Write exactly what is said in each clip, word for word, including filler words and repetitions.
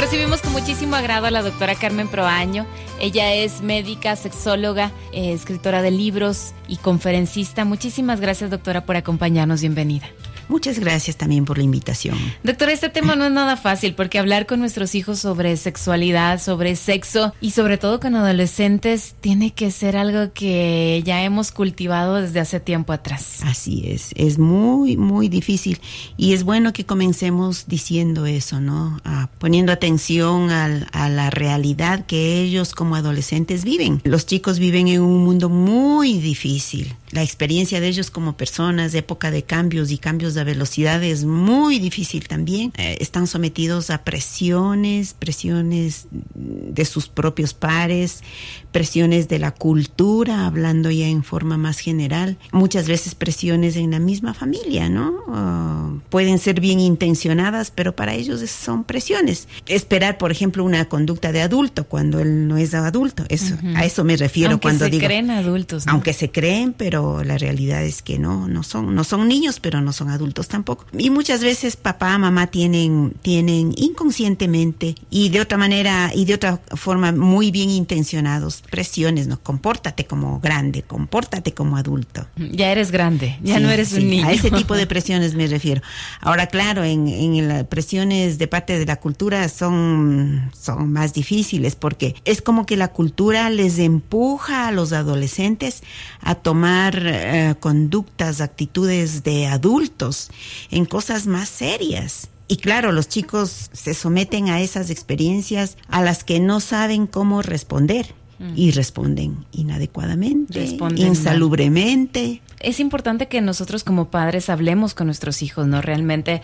Recibimos con muchísimo agrado a la doctora Carmen Proaño. Ella es médica, sexóloga, eh, escritora de libros y conferencista. Muchísimas gracias, doctora, por acompañarnos. Bienvenida. Muchas gracias también por la invitación. Doctora, este tema no es nada fácil porque hablar con nuestros hijos sobre sexualidad, sobre sexo y sobre todo con adolescentes tiene que ser algo que ya hemos cultivado desde hace tiempo atrás. Así es, es muy, muy difícil y es bueno que comencemos diciendo eso, ¿no? Ah, poniendo atención al, a la realidad que ellos como adolescentes viven. Los chicos viven en un mundo muy difícil. La experiencia de ellos como personas, época de cambios y cambios de velocidad es muy difícil también. Eh, están sometidos a presiones, presiones de sus propios pares, presiones de la cultura, hablando ya en forma más general. Muchas veces presiones en la misma familia, ¿no? Uh, pueden ser bien intencionadas, pero para ellos son presiones. Esperar, por ejemplo, una conducta de adulto cuando él no es adulto. Eso, uh-huh. A eso me refiero aunque cuando se digo. Aunque se creen adultos, ¿no? Aunque se creen, pero la realidad es que no, no son, no son niños, pero no son adultos tampoco. Y muchas veces papá, mamá tienen, tienen inconscientemente y de otra manera y de otra forma muy bien intencionados presiones, ¿no? Compórtate como grande, compórtate como adulto. Ya eres grande, ya sí, no eres sí, un niño. A ese tipo de presiones me refiero. Ahora, claro, en, en las presiones de parte de la cultura son, son más difíciles porque es como que la cultura les empuja a los adolescentes a tomar eh, conductas, actitudes de adultos en cosas más serias. Y claro, los chicos se someten a esas experiencias a las que no saben cómo responder. Mm. Y responden inadecuadamente, responden insalubremente. Mal. Es importante que nosotros como padres hablemos con nuestros hijos, ¿no? Realmente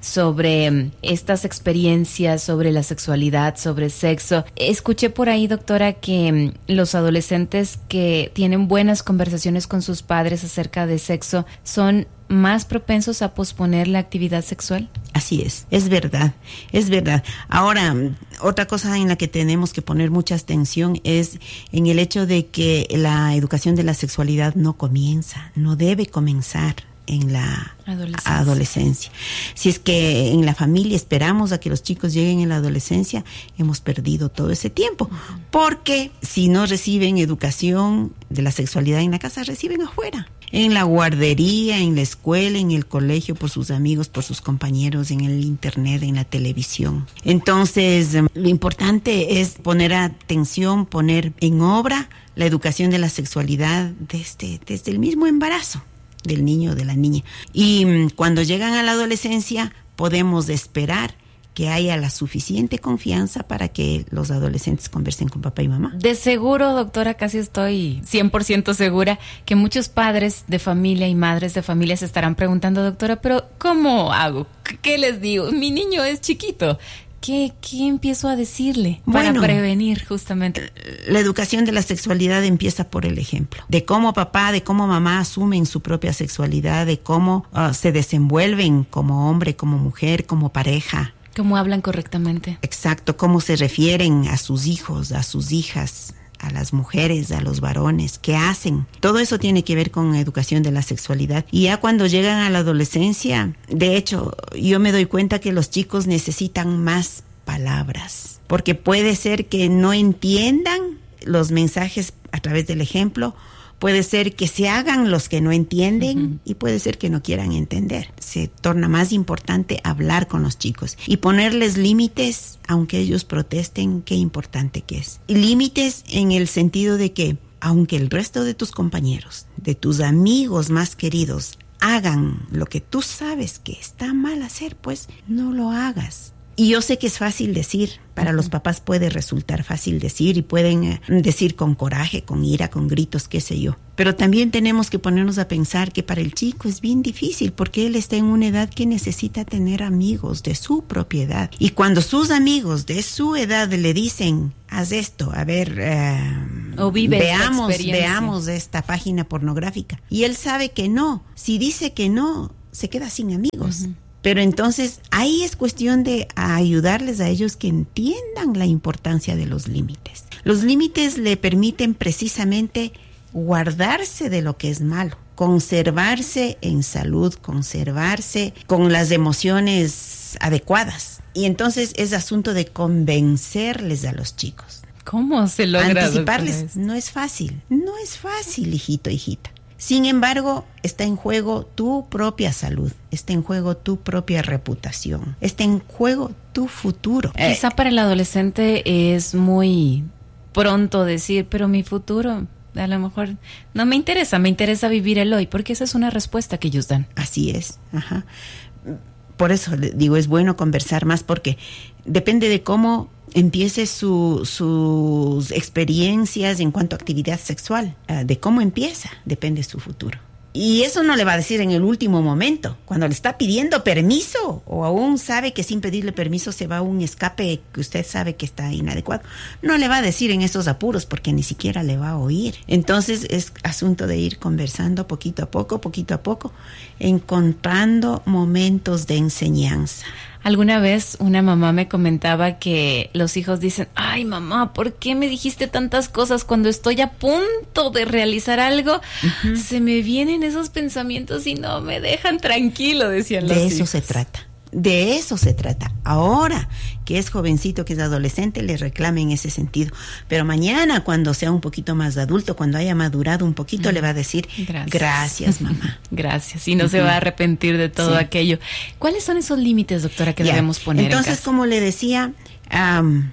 sobre estas experiencias, sobre la sexualidad, sobre sexo. Escuché por ahí, doctora, que los adolescentes que tienen buenas conversaciones con sus padres acerca de sexo son más propensos a posponer la actividad sexual. Así es, es verdad, es verdad. Ahora, otra cosa en la que tenemos que poner mucha atención es en el hecho de que la educación de la sexualidad no comienza, no debe comenzar en la adolescencia. adolescencia. Si es que en la familia esperamos a que los chicos lleguen en la adolescencia, hemos perdido todo ese tiempo. Uh-huh. Porque si no reciben educación de la sexualidad en la casa, reciben afuera. En la guardería, en la escuela, en el colegio, por sus amigos, por sus compañeros, en el internet, en la televisión. Entonces, lo importante es poner atención, poner en obra la educación de la sexualidad desde, desde el mismo embarazo del niño o de la niña. Y cuando llegan a la adolescencia, podemos esperar que haya la suficiente confianza para que los adolescentes conversen con papá y mamá. De seguro, doctora, casi estoy cien por ciento segura que muchos padres de familia y madres de familia se estarán preguntando, doctora, pero ¿cómo hago? ¿Qué les digo? Mi niño es chiquito. ¿Qué, qué empiezo a decirle para bueno, prevenir justamente? La educación de la sexualidad empieza por el ejemplo, de cómo papá, de cómo mamá asumen su propia sexualidad, de cómo uh, se desenvuelven como hombre, como mujer, como pareja. ¿Cómo hablan correctamente? Exacto, cómo se refieren a sus hijos, a sus hijas, a las mujeres, a los varones, qué hacen. Todo eso tiene que ver con educación de la sexualidad. Y ya cuando llegan a la adolescencia, de hecho, yo me doy cuenta que los chicos necesitan más palabras, porque puede ser que no entiendan los mensajes a través del ejemplo, puede ser que se hagan los que no entienden uh-huh. y puede ser que no quieran entender. Se torna más importante hablar con los chicos y ponerles límites, aunque ellos protesten, qué importante que es. Y límites en el sentido de que, aunque el resto de tus compañeros, de tus amigos más queridos, hagan lo que tú sabes que está mal hacer, pues no lo hagas. Y yo sé que es fácil decir, para uh-huh. los papás puede resultar fácil decir y pueden eh, decir con coraje, con ira, con gritos, qué sé yo. Pero también tenemos que ponernos a pensar que para el chico es bien difícil porque él está en una edad que necesita tener amigos de su propiedad. Y cuando sus amigos de su edad le dicen, haz esto, a ver, eh, o vive veamos, esta experiencia. veamos esta página pornográfica. Y él sabe que no. Si dice que no, se queda sin amigos. Uh-huh. Pero entonces ahí es cuestión de ayudarles a ellos que entiendan la importancia de los límites. Los límites le permiten precisamente guardarse de lo que es malo, conservarse en salud, conservarse con las emociones más adecuadas. Y entonces es asunto de convencerles a los chicos. ¿Cómo se logra? Anticiparles no es fácil, no es fácil, hijito, hijita. Sin embargo, está en juego tu propia salud, está en juego tu propia reputación, está en juego tu futuro. Quizá para el adolescente es muy pronto decir, pero mi futuro a lo mejor no me interesa, me interesa vivir el hoy, porque esa es una respuesta que ellos dan. Así es, ajá. Por eso digo, es bueno conversar más, porque depende de cómo empiece su, sus experiencias en cuanto a actividad sexual, de cómo empieza, depende su futuro. Y eso no le va a decir en el último momento, cuando le está pidiendo permiso, o aún sabe que sin pedirle permiso se va a un escape que usted sabe que está inadecuado. No le va a decir en esos apuros, porque ni siquiera le va a oír. Entonces es asunto de ir conversando poquito a poco, poquito a poco, encontrando momentos de enseñanza. Alguna vez una mamá me comentaba que los hijos dicen, ay mamá, ¿por qué me dijiste tantas cosas cuando estoy a punto de realizar algo? Uh-huh. Se me vienen esos pensamientos y no me dejan tranquilo, decían los hijos. De eso se trata. De eso se trata. Ahora que es jovencito, que es adolescente, le reclame en ese sentido. Pero mañana, cuando sea un poquito más adulto, cuando haya madurado un poquito, mm. le va a decir, gracias, gracias mamá. Gracias. Y no uh-huh. se va a arrepentir de todo sí. aquello. ¿Cuáles son esos límites, doctora, que ya. debemos poner Entonces, en casa? Como le decía, um,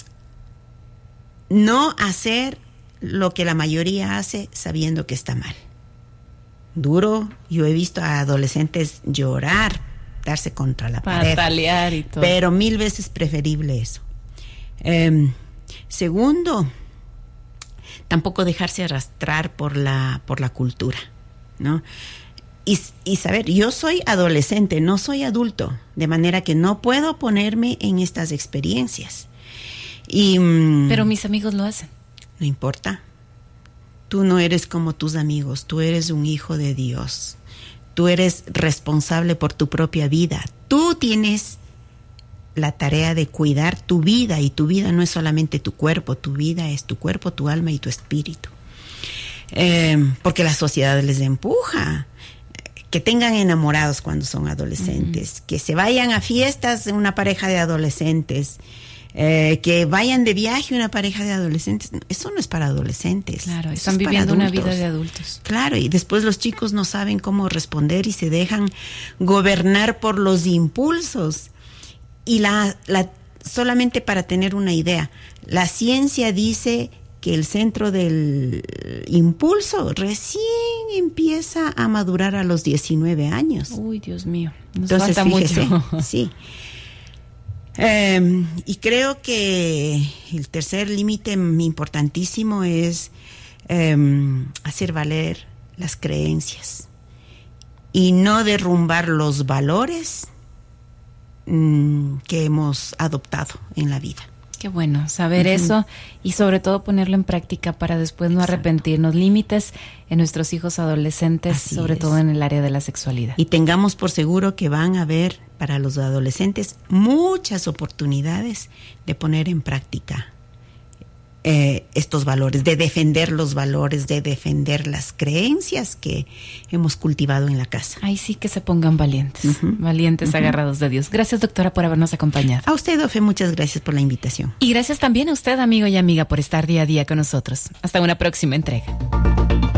no hacer lo que la mayoría hace sabiendo que está mal. Duro. Yo he visto a adolescentes llorar, darse contra la pared, patalear y todo. Pero mil veces preferible eso. Eh, segundo, tampoco dejarse arrastrar por la por la cultura, ¿no? Y, y saber, yo soy adolescente, no soy adulto, de manera que no puedo ponerme en estas experiencias. Y, pero mis amigos lo hacen. No importa. Tú no eres como tus amigos, tú eres un hijo de Dios. Tú eres responsable por tu propia vida. Tú tienes la tarea de cuidar tu vida, y tu vida no es solamente tu cuerpo, tu vida es tu cuerpo, tu alma y tu espíritu. Eh, porque la sociedad les empuja. Que tengan enamorados cuando son adolescentes, uh-huh. que se vayan a fiestas en una pareja de adolescentes, eh, que vayan de viaje una pareja de adolescentes. Eso no es para adolescentes. Claro, están viviendo una vida de adultos. Claro, y después los chicos no saben cómo responder y se dejan gobernar por los impulsos. Y la, la solamente para tener una idea, la ciencia dice que el centro del impulso recién empieza a madurar a los diecinueve años. Uy, Dios mío, nos Entonces, falta fíjese, mucho. Sí. Eh, y creo que el tercer límite importantísimo es eh, hacer valer las creencias y no derrumbar los valores mm, que hemos adoptado en la vida. Qué bueno saber uh-huh. eso, y sobre todo ponerlo en práctica para después no Exacto. arrepentirnos. Límites en nuestros hijos adolescentes, Así sobre es. todo en el área de la sexualidad. Y tengamos por seguro que van a haber para los adolescentes muchas oportunidades de poner en práctica eh, estos valores, de defender los valores, de defender las creencias que hemos cultivado en la casa. Ay, sí, que se pongan valientes, uh-huh. valientes uh-huh. agarrados de Dios. Gracias, doctora, por habernos acompañado. A usted, Ofe, muchas gracias por la invitación. Y gracias también a usted, amigo y amiga, por estar día a día con nosotros. Hasta una próxima entrega.